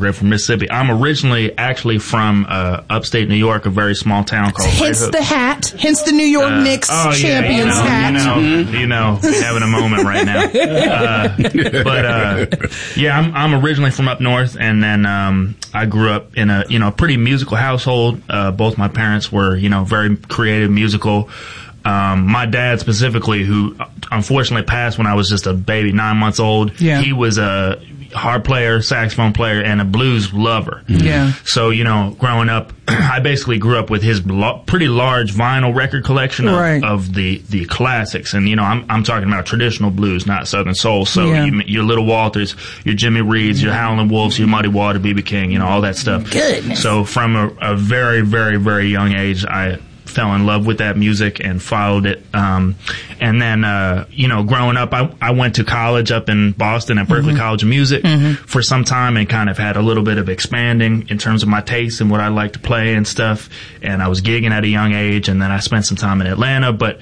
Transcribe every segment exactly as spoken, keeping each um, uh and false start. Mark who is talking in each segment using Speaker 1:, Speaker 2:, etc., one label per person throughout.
Speaker 1: grateful for Mississippi. I'm originally actually from uh, upstate New York, a very small town called
Speaker 2: Hence
Speaker 1: Red Hook.
Speaker 2: the hat. Hence the New York uh, Knicks oh, champions
Speaker 1: yeah, you know,
Speaker 2: hat.
Speaker 1: You know, mm-hmm. you know, we're having a moment right now. Uh, but uh, yeah, I'm, I'm originally from up north, and then um, I grew up in a you know pretty musical household. Uh, both my parents were you know very creative, musical. Um, my dad specifically, who unfortunately passed when I was just a baby, nine months old.
Speaker 2: Yeah.
Speaker 1: He was a harp player, saxophone player, and a blues lover.
Speaker 2: Yeah.
Speaker 1: So, you know, growing up, I basically grew up with his lo- pretty large vinyl record collection of,
Speaker 2: right.
Speaker 1: of the, the classics. And, you know, I'm, I'm talking about traditional blues, not Southern soul. So
Speaker 2: yeah.
Speaker 1: you, your Little Walters, your Jimmy Reeds, your Howlin' Wolves, your Muddy Water, B B King, you know, all that stuff.
Speaker 2: Goodness.
Speaker 1: So from a, a very, very, very young age, I fell in love with that music and followed it. Um, and then, uh, you know, growing up, I, I went to college up in Boston at Berklee mm-hmm. College of Music mm-hmm. for some time and kind of had a little bit of expanding in terms of my taste and what I like to play and stuff. And I was gigging at a young age, and then I spent some time in Atlanta. But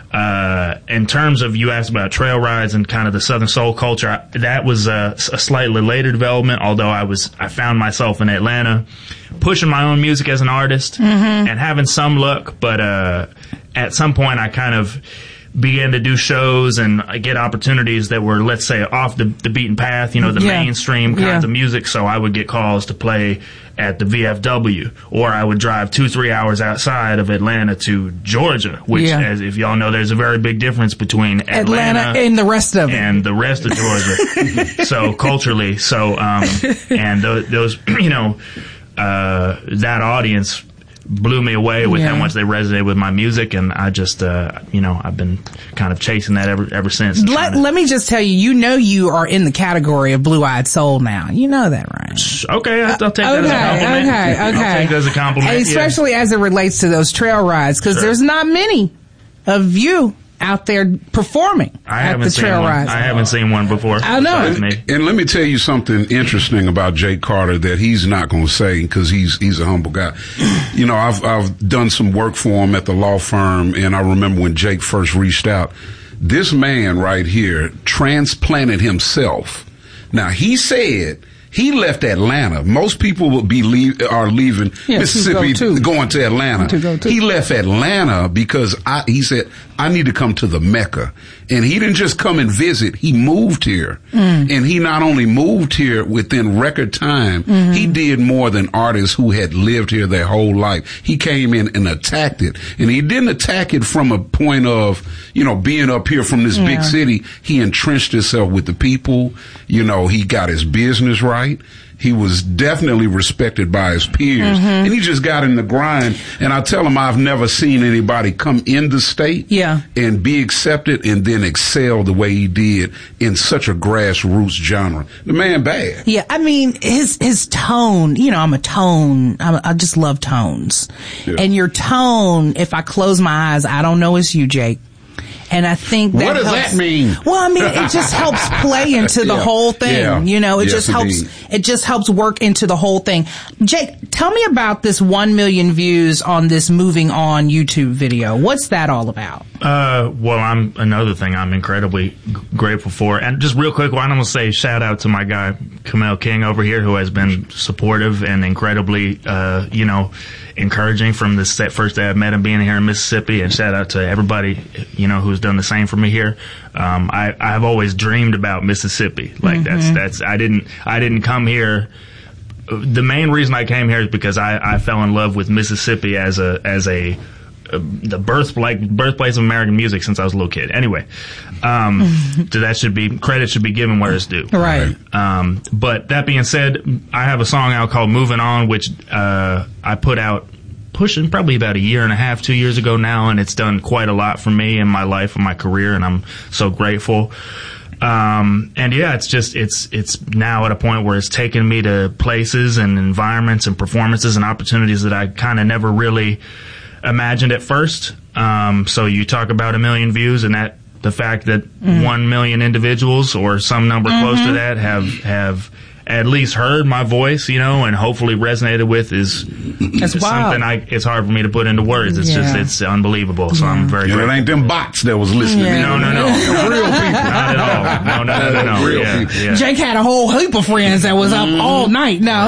Speaker 1: uh, in terms of, you asked about trail rides and kind of the Southern soul culture, I, that was a, a slightly later development, although I was, I found myself in Atlanta pushing my own music as an artist mm-hmm. and having some luck, but uh, at some point I kind of began to do shows and get opportunities that were, let's say, off the, the beaten path, you know, the
Speaker 2: yeah.
Speaker 1: mainstream kinds
Speaker 2: yeah.
Speaker 1: of music. So I would get calls to play at the V F W, or I would drive two, three hours outside of Atlanta to Georgia, which,
Speaker 2: yeah.
Speaker 1: as if y'all know, there's a very big difference between Atlanta,
Speaker 2: Atlanta and the rest of it.
Speaker 1: And the rest of Georgia. So culturally, so, um, and th- those, you know, uh, that audience blew me away with
Speaker 2: yeah.
Speaker 1: how much they resonated with my music, and I just, uh, you know, I've been kind of chasing that ever ever since.
Speaker 2: Let,
Speaker 1: to,
Speaker 2: let me just tell you, you know you are in the category of blue-eyed soul now. You know that, right?
Speaker 1: Okay, I'll, I'll take
Speaker 2: okay,
Speaker 1: that as a compliment.
Speaker 2: Okay, okay,
Speaker 1: I'll take that as a compliment.
Speaker 2: And especially
Speaker 1: yeah.
Speaker 2: as it relates to those trail rides, because
Speaker 1: sure.
Speaker 2: there's not many of you out there performing
Speaker 1: I
Speaker 2: at
Speaker 1: haven't
Speaker 2: the
Speaker 1: seen
Speaker 2: trail
Speaker 1: one.
Speaker 2: rides.
Speaker 1: I haven't seen one before.
Speaker 2: I know.
Speaker 3: And, and let me tell you something interesting about Jake Carter that he's not going to say because he's he's a humble guy. You know, I've I've done some work for him at the law firm, and I remember when Jake first reached out. This man right here transplanted himself. Now, he said he left Atlanta. Most people would be leave, are leaving
Speaker 2: yeah,
Speaker 3: Mississippi,
Speaker 2: to to.
Speaker 3: going to Atlanta.
Speaker 2: To go to.
Speaker 3: He left Atlanta because I, he said, I need to come to the Mecca. And he didn't just come and visit. He moved here. Mm. And he not only moved here within record time, mm-hmm. he did more than artists who had lived here their whole life. He came in and attacked it. And he didn't attack it from a point of, you know, being up here from this yeah. big city. He entrenched himself with the people. You know, he got his business right. He was definitely respected by his peers. Mm-hmm. And he just got in the grind. And I tell him I've never seen anybody come in the state
Speaker 2: yeah.
Speaker 3: and be accepted and then excel the way he did in such a grassroots genre. The man bad.
Speaker 2: Yeah, I mean, his his tone, you know, I'm a tone, I'm, I just love tones. Yeah. And your tone, if I close my eyes, I don't know it's you, Jake. And I think that
Speaker 3: what does
Speaker 2: helps,
Speaker 3: that mean?
Speaker 2: Well, I mean, it just helps play into the
Speaker 3: yeah.
Speaker 2: whole thing.
Speaker 3: Yeah.
Speaker 2: You know, it
Speaker 3: yes,
Speaker 2: just helps.
Speaker 3: Indeed.
Speaker 2: It just helps work into the whole thing. Jake, tell me about this one million views on this Moving On YouTube video. What's that all about?
Speaker 1: Uh, well, I'm another thing I'm incredibly g- grateful for. And just real quick, why don't I say shout out to my guy Kamel King over here, who has been supportive and incredibly, uh, you know, encouraging from the set first day I met him being here in Mississippi. And shout out to everybody, you know, who's done the same for me here. Um, I, I've always dreamed about Mississippi. Like mm-hmm. that's, that's, I didn't, I didn't come here. The main reason I came here is because I, I fell in love with Mississippi as a, as a, uh, the birth, like birthplace of American music since I was a little kid. Anyway, um, so that should be, credit should be given where it's due.
Speaker 2: Right.
Speaker 1: Um, but that being said, I have a song out called Moving On, which, uh, I put out pushing probably about a year and a half, two years ago now, and it's done quite a lot for me in my life and my career, and I'm so grateful. Um, and yeah, it's just, it's, it's now at a point where it's taken me to places and environments and performances and opportunities that I kind of never really imagined at first. Um, so you talk about a million views, and that the fact that mm-hmm. one million individuals or some number mm-hmm. close to that have, have at least heard my voice, you know, and hopefully resonated with is, is something I, it's hard for me to put into words. It's yeah. just, it's unbelievable. So yeah. I'm very
Speaker 3: yeah,
Speaker 1: grateful.
Speaker 3: It ain't them bots that was listening.
Speaker 2: Yeah.
Speaker 1: No, no, no.
Speaker 3: Real people.
Speaker 1: Not at all. No, no, no, no. no.
Speaker 3: Real
Speaker 1: yeah,
Speaker 3: people.
Speaker 1: yeah.
Speaker 2: Jake had a whole heap of friends that was up mm-hmm. all night. No.